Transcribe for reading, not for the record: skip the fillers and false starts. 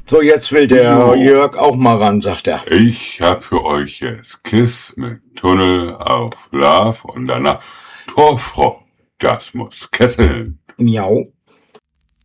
So, jetzt will der Jörg auch mal ran, sagt er. Ich hab für euch jetzt Kiss mit Tunnel auf Love und danach Torfrock. Das muss kesseln. Miau.